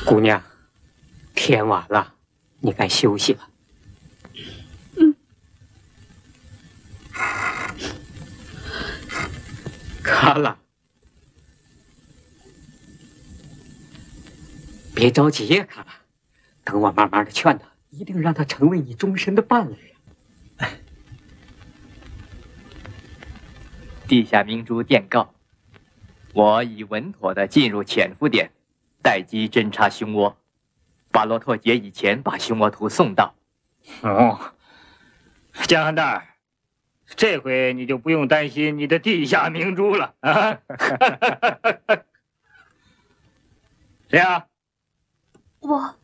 姑娘，天晚了，你该休息了。 嗯。 卡拉，别着急呀，卡拉，等我慢慢的劝他，一定让他成为你终身的伴侣。 地下明珠电告：我已稳妥地进入潜伏点，待机侦察胸窝。巴洛托节以前把胸窝图送到。 哦，江汉大，这回你就不用担心你的地下明珠了啊！谁呀？ 我。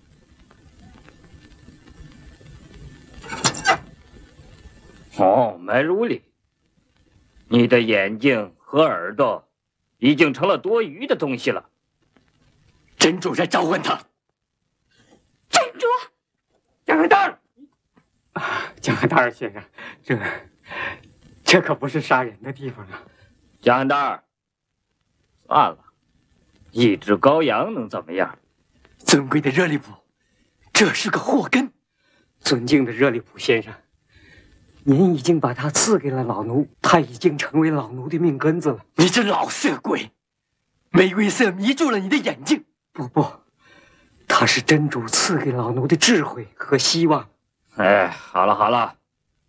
哦，麦如里，你的眼睛和耳朵已经成了多余的东西了。 真主在召唤他。 真主， 江汉大，江汉大先生，这可不是杀人的地方啊！ 江汉大，算了，一只羔羊能怎么样？ 尊贵的热利普，这是个祸根。尊敬的热利普先生，您已经把他赐给了老奴，他已经成为老奴的命根子了。你这老色鬼，玫瑰色迷住了你的眼睛。不，他是真主赐给老奴的智慧和希望。 哎，好了，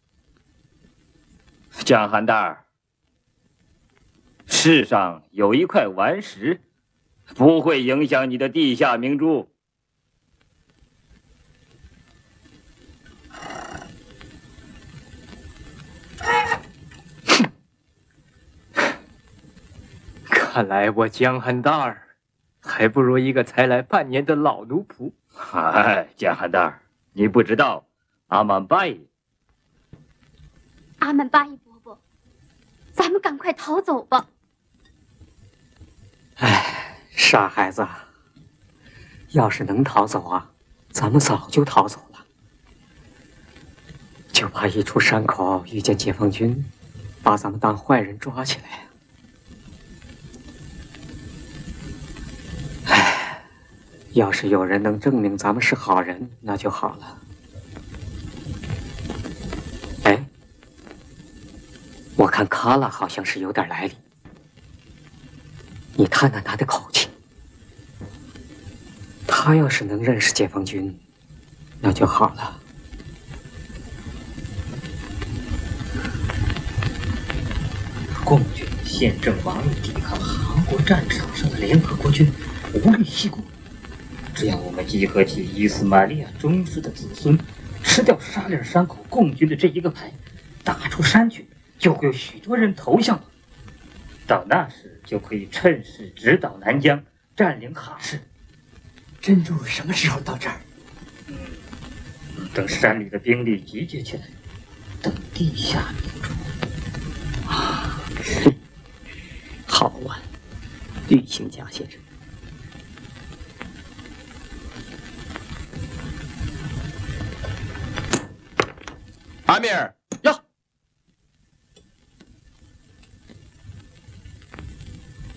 江汉大，世上有一块顽石，不会影响你的地下明珠。 看来我江汉大儿还不如一个才来半年的老奴仆。 哎，江汉大儿，你不知道阿曼巴依。 阿曼巴依伯伯，咱们赶快逃走吧。 哎，傻孩子，要是能逃走啊，咱们早就逃走了。就怕一出山口遇见解放军，把咱们当坏人抓起来。哎，要是有人能证明咱们是好人，那就好了。哎，我看卡拉好像是有点来历，你探探他的口气。他要是能认识解放军，那就好了。共军现正亡于抵抗韩国战场上的联合国军，无力西攻。只要我们集合起伊斯玛利亚忠实的子孙，吃掉沙链山口共军的这一个排，打出山去，就会有许多人投降了。到那时就可以趁势直捣南疆，占领哈市。真主什么时候到这儿？等山里的兵力集结起来，等地下明珠。啊，好啊，旅行家先生。 阿米尔呀，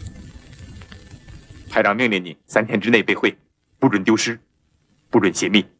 排长命令你3天之内被会，不准丢失，不准泄密。